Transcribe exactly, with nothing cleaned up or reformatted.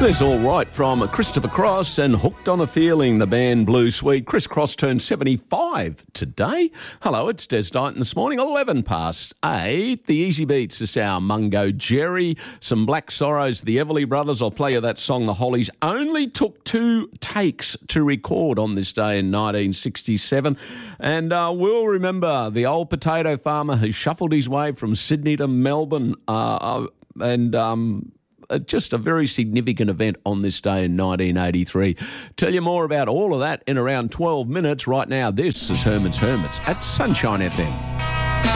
There's All Right from Christopher Cross and Hooked on a Feeling, the band Blue Sweet. Chris Cross turned seventy-five today. Hello, it's Des Dighton this morning, eleven past eight. The Easy Beats is our Mungo Jerry. Some Black Sorrows, the Everly Brothers. I'll play you that song, The Hollies. Only took two takes to record on this day in nineteen sixty-seven. And uh, we'll remember the old potato farmer who shuffled his way from Sydney to Melbourne uh, and... Um, Uh, just a very significant event on this day in nineteen eighty-three. Tell you more about all of that in around twelve minutes. Right now, this is Herman's Hermits at Sunshine F M.